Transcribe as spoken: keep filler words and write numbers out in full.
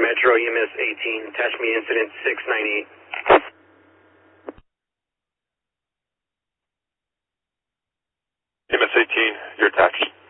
Metro E M S eighteen, attach me incident six ninety-eight. E M S eighteen, you're attached.